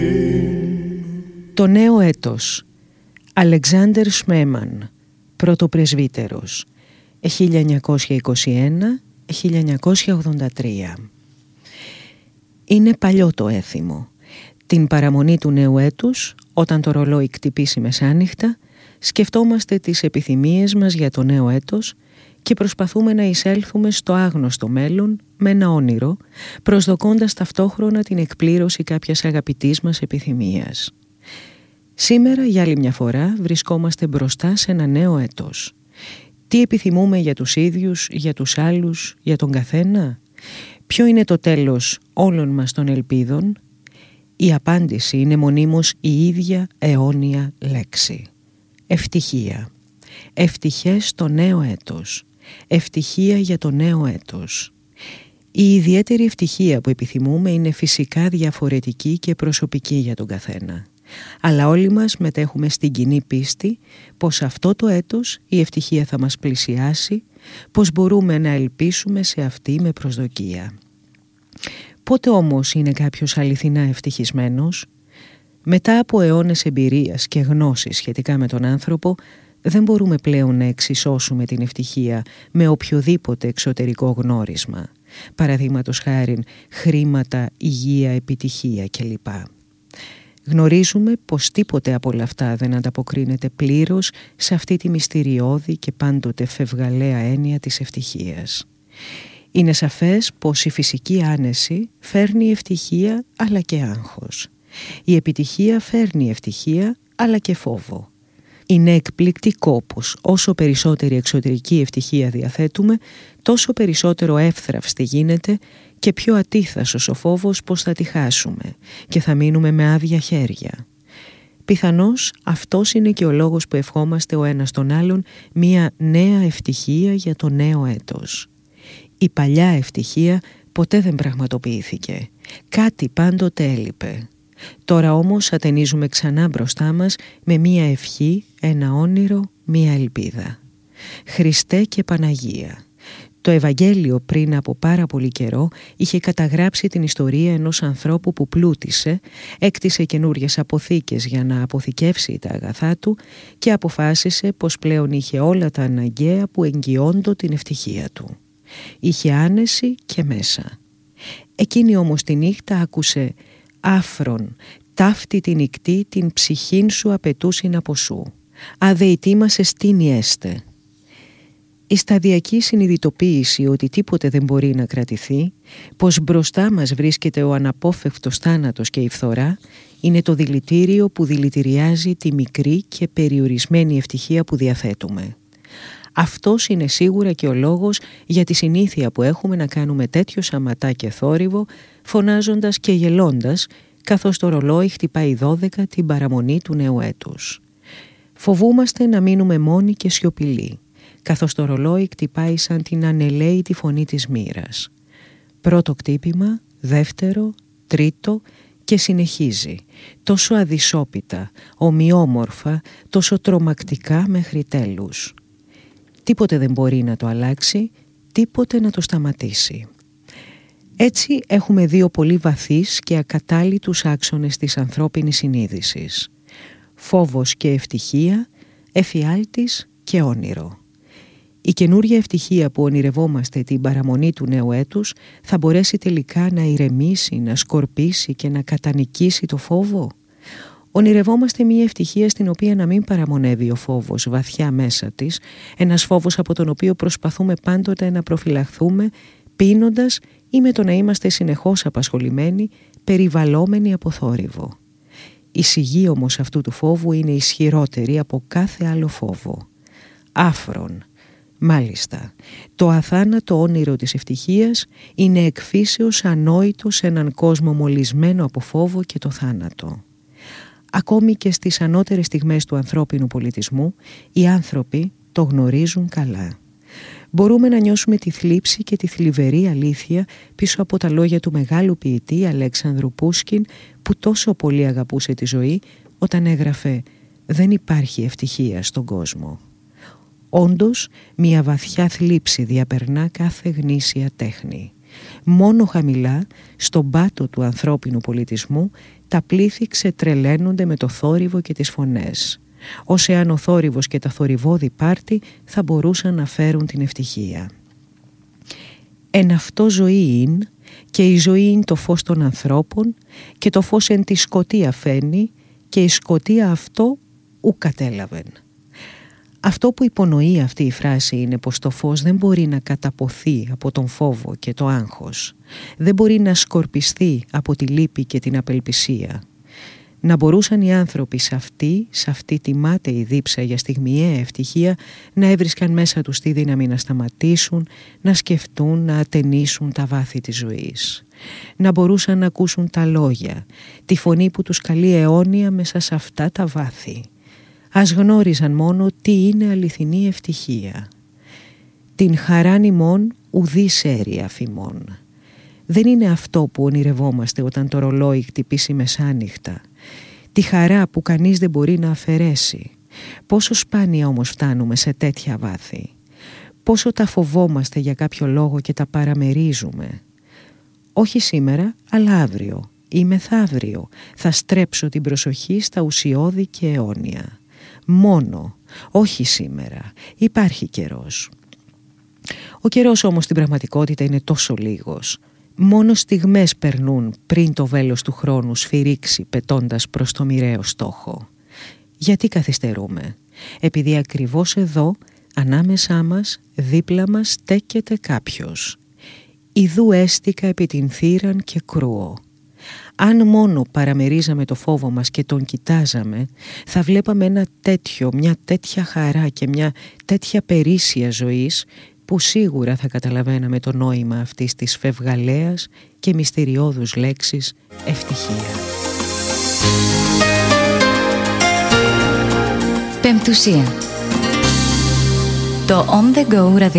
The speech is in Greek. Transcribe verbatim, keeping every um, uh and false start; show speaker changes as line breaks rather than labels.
Το νέο έτος. Αλεξάνδερ Σμέμαν, πρωτοπρεσβύτερος, χίλια εννιακόσια είκοσι ένα με χίλια εννιακόσια ογδόντα τρία. Είναι παλιό το έθιμο. Την παραμονή του νέου έτους, όταν το ρολόι κτυπήσει μεσάνυχτα, σκεφτόμαστε τις επιθυμίες μας για το νέο έτος και προσπαθούμε να εισέλθουμε στο άγνωστο μέλλον με ένα όνειρο, προσδοκώντας ταυτόχρονα την εκπλήρωση κάποιας αγαπητής μας επιθυμίας. Σήμερα, για άλλη μια φορά, βρισκόμαστε μπροστά σε ένα νέο έτος. Τι επιθυμούμε για τους ίδιους, για τους άλλους, για τον καθένα? Ποιο είναι το τέλος όλων μας των ελπίδων? Η απάντηση είναι μονίμως η ίδια αιώνια λέξη. Ευτυχία. Ευτυχές το νέο έτος. Ευτυχία για το νέο έτος. Η ιδιαίτερη ευτυχία που επιθυμούμε είναι φυσικά διαφορετική και προσωπική για τον καθένα. Αλλά όλοι μας μετέχουμε στην κοινή πίστη πως αυτό το έτος η ευτυχία θα μας πλησιάσει, πως μπορούμε να ελπίσουμε σε αυτή με προσδοκία. Πότε όμως είναι κάποιος αληθινά ευτυχισμένος? Μετά από αιώνες εμπειρίας και γνώσης σχετικά με τον άνθρωπο, δεν μπορούμε πλέον να εξισώσουμε την ευτυχία με οποιοδήποτε εξωτερικό γνώρισμα. Παραδείγματος χάριν χρήματα, υγεία, επιτυχία κλπ. Γνωρίζουμε πως τίποτε από όλα αυτά δεν ανταποκρίνεται πλήρως σε αυτή τη μυστηριώδη και πάντοτε φευγαλαία έννοια της ευτυχίας. Είναι σαφές πως η φυσική άνεση φέρνει ευτυχία αλλά και άγχος. Η επιτυχία φέρνει ευτυχία αλλά και φόβο. Είναι εκπληκτικό πως όσο περισσότερη εξωτερική ευτυχία διαθέτουμε, τόσο περισσότερο εύθραυστη γίνεται και πιο ατίθασος ο φόβος πως θα τη χάσουμε και θα μείνουμε με άδεια χέρια. Πιθανώς αυτός είναι και ο λόγος που ευχόμαστε ο ένας τον άλλον μία νέα ευτυχία για το νέο έτος. Η παλιά ευτυχία ποτέ δεν πραγματοποιήθηκε. Κάτι πάντοτε έλειπε. Τώρα όμως ατενίζουμε ξανά μπροστά μας με μία ευχή, ένα όνειρο, μία ελπίδα. Χριστέ και Παναγία. Το Ευαγγέλιο πριν από πάρα πολύ καιρό είχε καταγράψει την ιστορία ενός ανθρώπου που πλούτησε, έκτισε καινούριες αποθήκες για να αποθηκεύσει τα αγαθά του και αποφάσισε πως πλέον είχε όλα τα αναγκαία που εγγυόντο την ευτυχία του. Είχε άνεση και μέσα. Εκείνη όμως τη νύχτα άκουσε «Άφρον, ταύτη την νυχτή την ψυχήν σου απαιτούσιν από σου. Αδεητή μας εστίνη έστε». Η σταδιακή συνειδητοποίηση ότι τίποτε δεν μπορεί να κρατηθεί, πως μπροστά μας βρίσκεται ο αναπόφευκτος θάνατος και η φθορά, είναι το δηλητήριο που δηλητηριάζει τη μικρή και περιορισμένη ευτυχία που διαθέτουμε. Αυτός είναι σίγουρα και ο λόγος για τη συνήθεια που έχουμε να κάνουμε τέτοιο σαματά και θόρυβο, φωνάζοντας και γελώντας, καθώς το ρολόι χτυπάει δώδεκα την παραμονή του νέου έτους. Φοβούμαστε να μείνουμε μόνοι και σιωπηλοί, καθώς το ρολόι χτυπάει σαν την ανελαίητη φωνή της μοίρας. Πρώτο κτύπημα, δεύτερο, τρίτο και συνεχίζει, τόσο αδυσόπιτα, ομοιόμορφα, τόσο τρομακτικά μέχρι τέλους. Τίποτε δεν μπορεί να το αλλάξει, τίποτε να το σταματήσει. Έτσι έχουμε δύο πολύ βαθείς και ακατάλητους άξονες της ανθρώπινης συνείδησης. Φόβος και ευτυχία, εφιάλτης και όνειρο. Η καινούρια ευτυχία που ονειρευόμαστε την παραμονή του νέου έτους θα μπορέσει τελικά να ηρεμήσει, να σκορπίσει και να κατανικήσει το φόβο. Ονειρευόμαστε μια ευτυχία στην οποία να μην παραμονεύει ο φόβος βαθιά μέσα της, ένας φόβος από τον οποίο προσπαθούμε πάντοτε να προφυλαχθούμε, πίνοντας ή με το να είμαστε συνεχώς απασχολημένοι, περιβαλλόμενοι από θόρυβο. Η σιγή όμως αυτού του φόβου είναι ισχυρότερη από κάθε άλλο φόβο. Άφρον. Μάλιστα, το αθάνατο όνειρο της ευτυχίας είναι εκφύσεως ανόητο σε έναν κόσμο μολυσμένο από φόβο και το θάνατο. Ακόμη και στις ανώτερες στιγμές του ανθρώπινου πολιτισμού, οι άνθρωποι το γνωρίζουν καλά. Μπορούμε να νιώσουμε τη θλίψη και τη θλιβερή αλήθεια πίσω από τα λόγια του μεγάλου ποιητή Αλέξανδρου Πούσκιν, που τόσο πολύ αγαπούσε τη ζωή όταν έγραφε «Δεν υπάρχει ευτυχία στον κόσμο». Όντως, μια βαθιά θλίψη διαπερνά κάθε γνήσια τέχνη. Μόνο χαμηλά, στον πάτο του ανθρώπινου πολιτισμού, τα πλήθη ξετρελαίνονται με το θόρυβο και τις φωνές, ως εάν ο θόρυβος και τα θορυβώδη πάρτι θα μπορούσαν να φέρουν την ευτυχία. Εν αυτό ζωή είναι, και η ζωή είναι το φως των ανθρώπων, και το φως εν τη σκοτία φαίνει, και η σκοτία αυτό ου κατέλαβεν. Αυτό που υπονοεί αυτή η φράση είναι πως το φως δεν μπορεί να καταποθεί από τον φόβο και το άγχος. Δεν μπορεί να σκορπιστεί από τη λύπη και την απελπισία. Να μπορούσαν οι άνθρωποι σε αυτή, σε αυτή τη μάταιη δίψα για στιγμιαία ευτυχία να έβρισκαν μέσα τους τη δύναμη να σταματήσουν, να σκεφτούν, να ατενίσουν τα βάθη της ζωής. Να μπορούσαν να ακούσουν τα λόγια, τη φωνή που τους καλεί αιώνια μέσα σε αυτά τα βάθη. Ας γνώριζαν μόνο τι είναι αληθινή ευτυχία. Την χαράν ημών ουδής έρη αφημών. Δεν είναι αυτό που ονειρευόμαστε όταν το ρολόι χτυπήσει μεσάνυχτα. Τη χαρά που κανείς δεν μπορεί να αφαιρέσει. Πόσο σπάνια όμως φτάνουμε σε τέτοια βάθη. Πόσο τα φοβόμαστε για κάποιο λόγο και τα παραμερίζουμε. Όχι σήμερα, αλλά αύριο ή μεθαύριο θα στρέψω την προσοχή στα ουσιώδη και αιώνια. Μόνο, όχι σήμερα, υπάρχει καιρός. Ο καιρός όμως στην πραγματικότητα είναι τόσο λίγος. Μόνο στιγμές περνούν πριν το βέλος του χρόνου σφυρίξει πετώντας προς το μοιραίο στόχο. Γιατί καθυστερούμε? Επειδή ακριβώς εδώ, ανάμεσά μας, δίπλα μας στέκεται κάποιος. Ιδού έστικα επί την θύραν και κρούω. Αν μόνο παραμερίζαμε το φόβο μας και τον κοιτάζαμε, θα βλέπαμε ένα τέτοιο, μια τέτοια χαρά και μια τέτοια περίσσια ζωής, που σίγουρα θα καταλαβαίναμε το νόημα αυτής της φευγαλαίας και μυστηριώδους λέξης ευτυχία.
Πεμπτουσία. Το On The Go